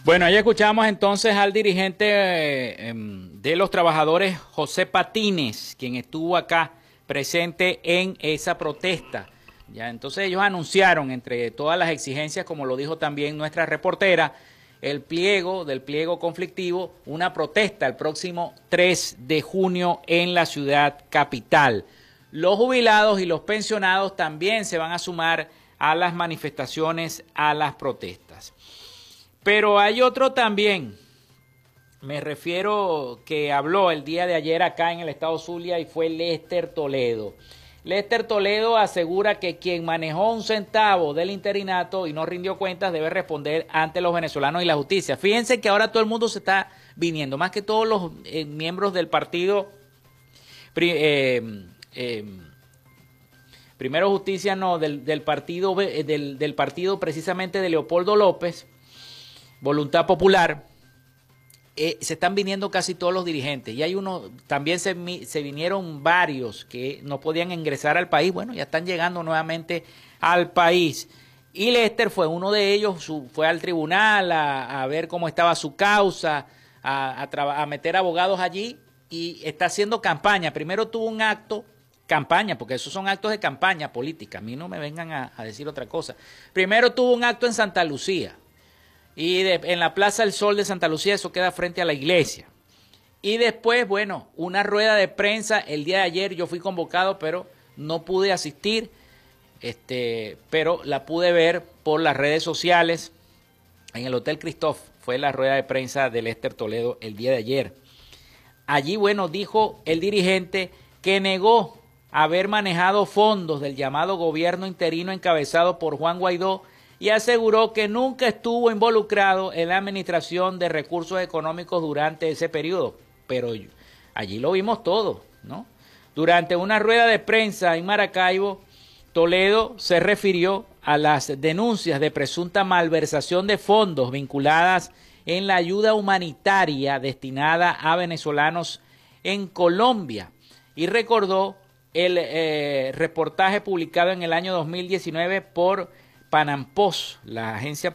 Bueno, ahí escuchamos entonces al dirigente de los trabajadores, José Patines, quien estuvo acá presente en esa protesta. Ya, entonces ellos anunciaron, entre todas las exigencias, como lo dijo también nuestra reportera, el pliego del pliego conflictivo, una protesta el próximo 3 de junio en la ciudad capital. Los jubilados y los pensionados también se van a sumar a las manifestaciones, a las protestas. Pero hay otro también, me refiero, que habló el día de ayer acá en el estado Zulia, y fue Lester Toledo. Lester Toledo asegura que quien manejó un centavo del interinato y no rindió cuentas debe responder ante los venezolanos y la justicia. Fíjense que ahora todo el mundo se está viniendo, más que todos los miembros del partido, Primero Justicia, no, del partido precisamente de Leopoldo López, Voluntad Popular. Se están viniendo casi todos los dirigentes, y hay uno, también se vinieron varios que no podían ingresar al país. Bueno, ya están llegando nuevamente al país, y Lester fue uno de ellos. Fue al tribunal a ver cómo estaba su causa, a meter abogados allí, y está haciendo campaña. Primero tuvo un acto, campaña, porque esos son actos de campaña política, a mí no me vengan a decir otra cosa. Primero tuvo un acto en Santa Lucía, y en la Plaza del Sol de Santa Lucía, eso queda frente a la iglesia. Y después, bueno, una rueda de prensa el día de ayer. Yo fui convocado, pero no pude asistir, pero la pude ver por las redes sociales. En el Hotel Christoph fue la rueda de prensa de Lester Toledo el día de ayer. Allí, bueno, dijo el dirigente que negó haber manejado fondos del llamado gobierno interino encabezado por Juan Guaidó, y aseguró que nunca estuvo involucrado en la administración de recursos económicos durante ese periodo. Pero allí lo vimos todo, ¿no? Durante una rueda de prensa en Maracaibo, Toledo se refirió a las denuncias de presunta malversación de fondos vinculadas en la ayuda humanitaria destinada a venezolanos en Colombia, y recordó el reportaje publicado en el año 2019 por Panam Post, la agencia,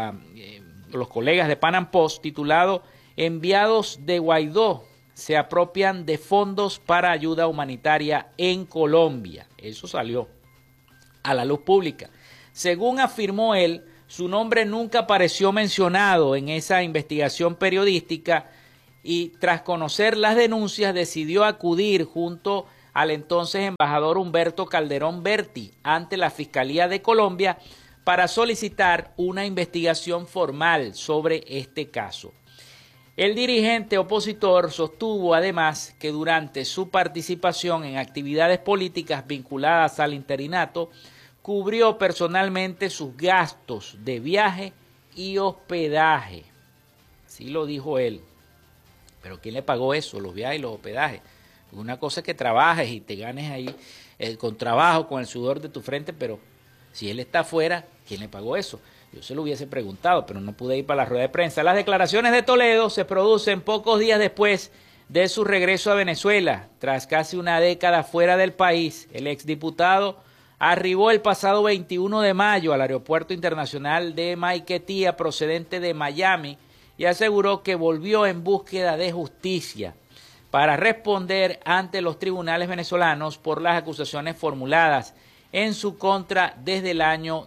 los colegas de Panam Post, titulado "Enviados de Guaidó se apropian de fondos para ayuda humanitaria en Colombia". Eso salió a la luz pública. Según afirmó él, su nombre nunca apareció mencionado en esa investigación periodística, y tras conocer las denuncias decidió acudir junto al entonces embajador Humberto Calderón Berti ante la Fiscalía de Colombia para solicitar una investigación formal sobre este caso. El dirigente opositor sostuvo además que durante su participación en actividades políticas vinculadas al interinato, cubrió personalmente sus gastos de viaje y hospedaje. Así lo dijo él. Pero ¿quién le pagó eso? Los viajes y los hospedajes. Una cosa es que trabajes y te ganes ahí con trabajo, con el sudor de tu frente, pero si él está afuera, ¿quién le pagó eso? Yo se lo hubiese preguntado, pero no pude ir para la rueda de prensa. Las declaraciones de Toledo se producen pocos días después de su regreso a Venezuela. Tras casi una década fuera del país, el exdiputado arribó el pasado 21 de mayo al Aeropuerto Internacional de Maiquetía, procedente de Miami, y aseguró que volvió en búsqueda de justicia para responder ante los tribunales venezolanos por las acusaciones formuladas en su contra desde el año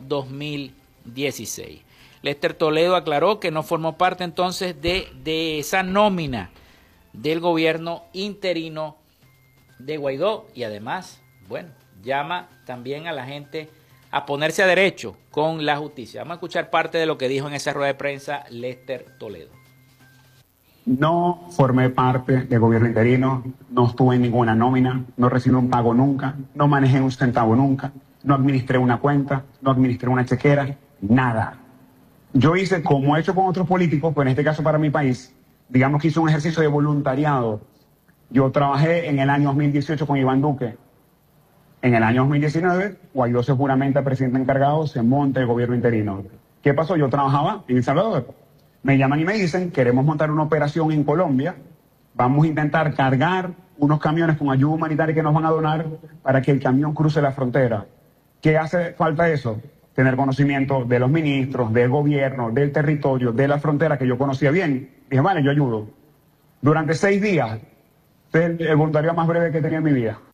2016. Lester Toledo aclaró que no formó parte entonces de esa nómina del gobierno interino de Guaidó, y además, bueno, llama también a la gente a ponerse a derecho con la justicia. Vamos a escuchar parte de lo que dijo en esa rueda de prensa Lester Toledo. No formé parte del gobierno interino, no estuve en ninguna nómina, no recibí un pago nunca, no manejé un centavo nunca, no administré una cuenta, no administré una chequera, nada. Yo hice, como he hecho con otros políticos, pues en este caso para mi país, digamos que hice un ejercicio de voluntariado. Yo trabajé en el año 2018 con Iván Duque. En el año 2019, Guaidó se juramenta presidente encargado, se monta el gobierno interino. ¿Qué pasó? Yo trabajaba en El Salvador. Me llaman y me dicen, queremos montar una operación en Colombia, vamos a intentar cargar unos camiones con ayuda humanitaria que nos van a donar para que el camión cruce la frontera. ¿Qué hace falta eso? tener conocimiento de los ministros, del gobierno, del territorio, de la frontera que yo conocía bien. Dije, vale, yo ayudo. Durante 6 días, fue el voluntariado más breve que he tenido en mi vida.